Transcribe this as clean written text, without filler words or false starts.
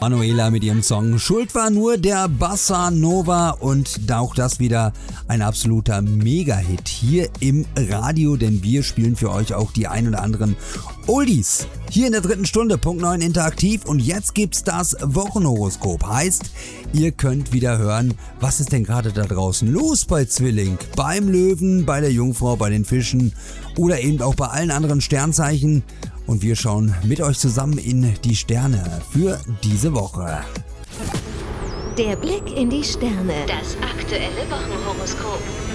Manuela mit ihrem Song Schuld war nur der Bossa Nova und auch das wieder ein absoluter Mega-Hit hier im Radio, denn wir spielen für euch auch die ein oder anderen Oldies. Hier in der 3. Stunde, Punkt 9 interaktiv und jetzt gibt's das Wochenhoroskop. Heißt, ihr könnt wieder hören, was ist denn gerade da draußen los bei Zwilling, beim Löwen, bei der Jungfrau, bei den Fischen oder eben auch bei allen anderen Sternzeichen. Und wir schauen mit euch zusammen in die Sterne für diese Woche. Der Blick in die Sterne. Das aktuelle Wochenhoroskop.